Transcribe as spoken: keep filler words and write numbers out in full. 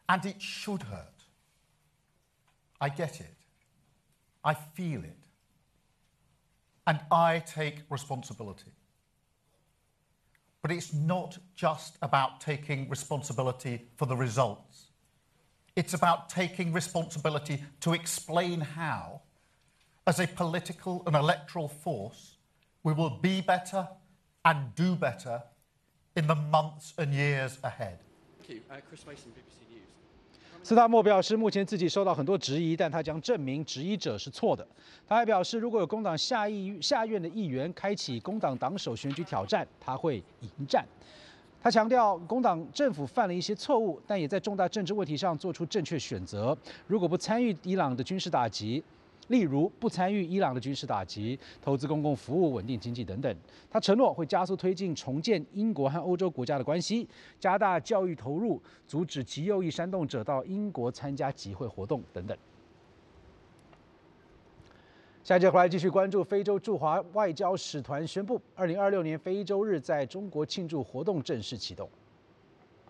And it should hurt. I get it. I feel it. And I take responsibility. But it's not just about taking responsibility for the results. It's about taking responsibility to explain how, as a political and electoral force, we will be better and do better in the months and years ahead. Thank you. Uh, Chris Mason, B B C News. 斯塔默表示，目前自己受到很多质疑，但他将证明质疑者是错的。他还表示，如果有工党下议下院的议员开启工党党首选举挑战，他会迎战。他强调，工党政府犯了一些错误，但也在重大政治问题上做出正确选择。如果不参与伊朗的军事打击，例如不参与伊朗的军事打击、投资公共服务、稳定经济等等。他承诺会加速推进重建英国和欧洲国家的关系，加大教育投入，阻止极右翼煽动者到英国参加集会活动等等。下一节回来继续关注非洲驻华外交使团宣布，二零二六年非洲日在中国庆祝活动正式启动。